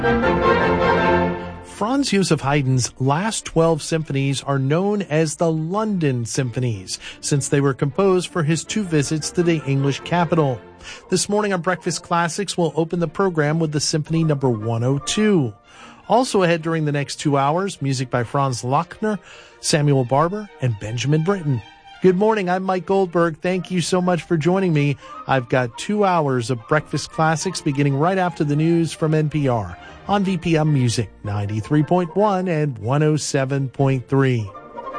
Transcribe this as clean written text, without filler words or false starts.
Franz Joseph Haydn's last 12 symphonies are known as the London Symphonies, since they were composed for his 2 visits to the English capital. This morning on Breakfast Classics, we'll open the program with the Symphony number 102. Also ahead during the next 2 hours, music by Franz Lachner, Samuel Barber, and Benjamin Britten. Good morning, I'm Mike Goldberg. Thank you so much for joining me. I've got 2 hours of Breakfast Classics beginning right after the news from NPR on VPM Music 93.1 and 107.3.